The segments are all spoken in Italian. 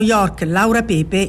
York, Laura Pepe,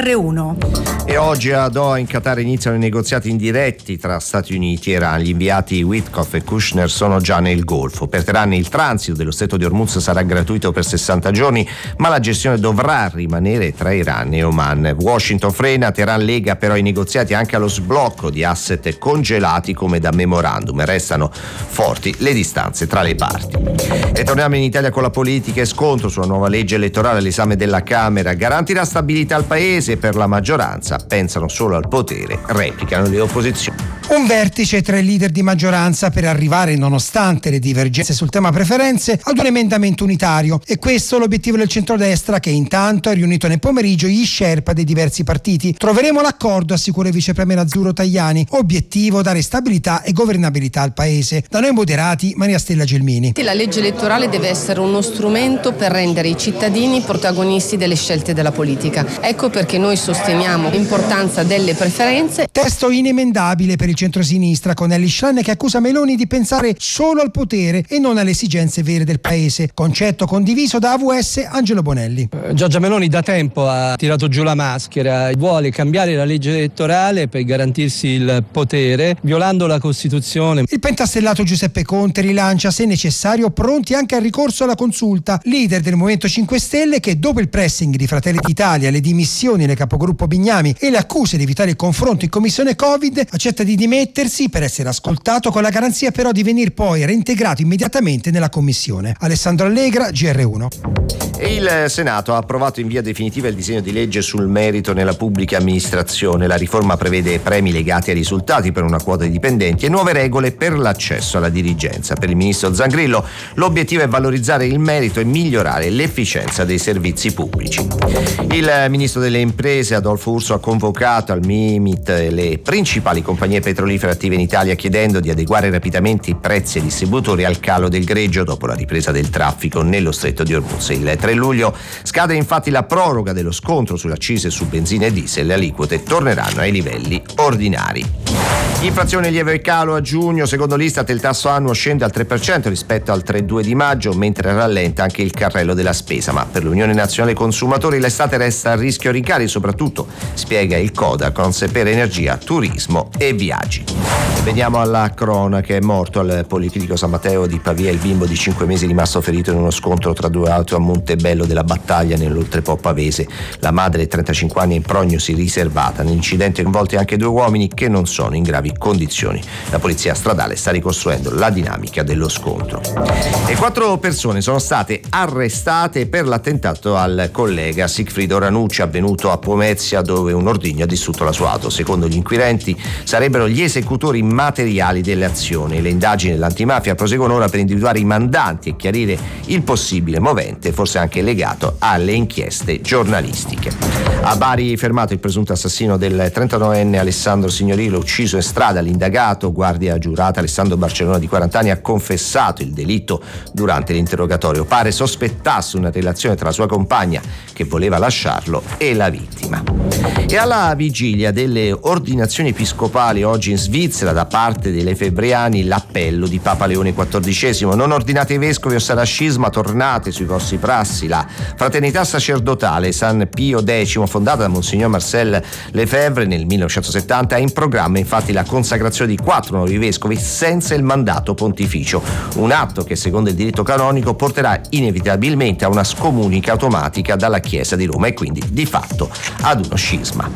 GR1. E oggi a Doha in Qatar iniziano i negoziati indiretti tra Stati Uniti e Iran. Gli inviati Witkoff e Kushner sono già nel Golfo. Per Teheran il transito dello stretto di Hormuz sarà gratuito per 60 giorni, ma la gestione dovrà rimanere tra Iran e Oman. Washington frena, Teheran lega però i negoziati anche allo sblocco di asset congelati come da memorandum. Restano forti le distanze tra le parti. E torniamo in Italia con la politica e scontro sulla nuova legge elettorale all'esame della Camera. Garantirà stabilità al paese. Per la maggioranza pensano solo al potere, replicano le opposizioni. Un vertice tra i leader di maggioranza per arrivare, nonostante le divergenze sul tema preferenze, ad un emendamento unitario. E questo è l'obiettivo del centrodestra, che intanto ha riunito nel pomeriggio gli sherpa dei diversi partiti. Troveremo l'accordo, assicura il vice premier Azzurro Tajani. Obiettivo: dare stabilità e governabilità al paese. Da noi moderati, Maria Stella Gelmini. La legge elettorale deve essere uno strumento per rendere i cittadini protagonisti delle scelte della politica. Ecco perché noi sosteniamo l'importanza delle preferenze. Testo inemendabile per il centrosinistra, con Elly Schlein che accusa Meloni di pensare solo al potere e non alle esigenze vere del paese. Concetto condiviso da AVS Angelo Bonelli. Giorgia Meloni da tempo ha tirato giù la maschera, vuole cambiare la legge elettorale per garantirsi il potere, violando la Costituzione. Il pentastellato Giuseppe Conte rilancia, se necessario, pronti anche al ricorso alla consulta. Leader del Movimento 5 Stelle che, dopo il pressing di Fratelli d'Italia, le dimissioni del capogruppo Bignami e le accuse di evitare il confronto in commissione Covid, accetta di dimettersi per essere ascoltato, con la garanzia però di venir poi reintegrato immediatamente nella commissione. Alessandro Allegra, GR1. E il Senato ha approvato in via definitiva il disegno di legge sul merito nella pubblica amministrazione. La riforma prevede premi legati ai risultati per una quota di dipendenti e nuove regole per l'accesso alla dirigenza. Per il ministro Zangrillo l'obiettivo è valorizzare il merito e migliorare l'efficienza dei servizi pubblici. Il ministro delle imprese Adolfo Urso ha convocato al Mimit le principali compagnie petrolifere attive in Italia, chiedendo di adeguare rapidamente i prezzi ai distributori al calo del greggio dopo la ripresa del traffico nello stretto di Hormuz. Il 3 luglio scade infatti la proroga dello scontro sulle accise su benzina e diesel. Le aliquote torneranno ai livelli ordinari. Inflazione lieve calo a giugno. Secondo l'Istat il tasso annuo scende al 3% rispetto al 3,2 di maggio, mentre rallenta anche il carrello della spesa. Ma per l'Unione Nazionale Consumatori l'estate resta a rischio rincari, soprattutto, spiega il Codacons, per energia, turismo e viaggi. Veniamo alla cronaca. È morto al Policlinico San Matteo di Pavia il bimbo di 5 mesi rimasto ferito in uno scontro tra due auto a Montebello della Battaglia, nell'Oltrepò pavese. La madre, 35 anni, in prognosi riservata. Nell'incidente coinvolti anche 2 uomini che non sono in gravi condizioni. La polizia stradale sta ricostruendo la dinamica dello scontro. E 4 persone sono state arrestate per l'attentato al collega Sigfrido Ranucci, avvenuto a Pomezia, dove un ordigno ha distrutto la sua auto. Secondo gli inquirenti sarebbero gli esecutori materiali delle azioni. Le indagini dell'antimafia proseguono ora per individuare i mandanti e chiarire il possibile movente, forse anche legato alle inchieste giornalistiche. A Bari fermato il presunto assassino del 39enne Alessandro Signorillo, ucciso in strada. L'indagato, guardia giurata Alessandro Barcellona di 40 anni, ha confessato il delitto durante l'interrogatorio. Pare sospettasse una relazione tra la sua compagna, che voleva lasciarlo, e la vittima. E alla vigilia delle ordinazioni episcopali oggi in Svizzera da parte dei lefebbriani, l'appello di Papa Leone XIV: non ordinate i vescovi o sarà scisma, tornate sui vostri prassi. La fraternità sacerdotale San Pio X, fondata da Monsignor Marcel Lefebvre nel 1970, ha in programma infatti la consacrazione di 4 nuovi vescovi senza il mandato pontificio, un atto che secondo il diritto canonico porterà inevitabilmente a una scomunica automatica dalla Chiesa di Roma e quindi di fatto ad uno scisma.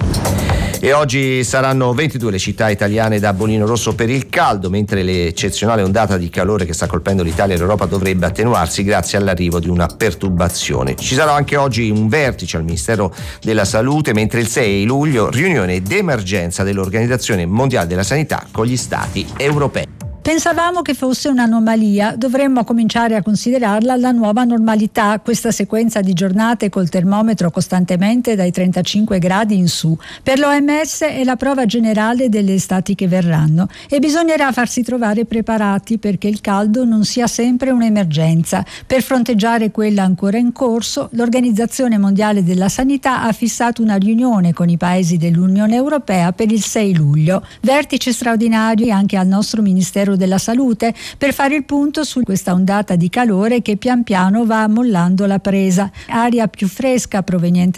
E oggi saranno 22 le città italiane da bollino rosso per il caldo, mentre l'eccezionale ondata di calore che sta colpendo l'Italia e l'Europa dovrebbe attenuarsi grazie all'arrivo di una perturbazione. Ci sarà anche oggi un vertice al Ministero della Salute, mentre il 6 luglio riunione d'emergenza dell'Organizzazione Mondiale della Sanità con gli Stati europei. Pensavamo che fosse un'anomalia, dovremmo cominciare a considerarla la nuova normalità, questa sequenza di giornate col termometro costantemente dai 35 gradi in su. Per l'OMS è la prova generale delle estati che verranno e bisognerà farsi trovare preparati perché il caldo non sia sempre un'emergenza. Per fronteggiare quella ancora in corso, l'Organizzazione Mondiale della Sanità ha fissato una riunione con i paesi dell'Unione Europea per il 6 luglio. Vertice straordinario anche al nostro Ministero della Salute per fare il punto su questa ondata di calore che pian piano va mollando la presa. Aria più fresca proveniente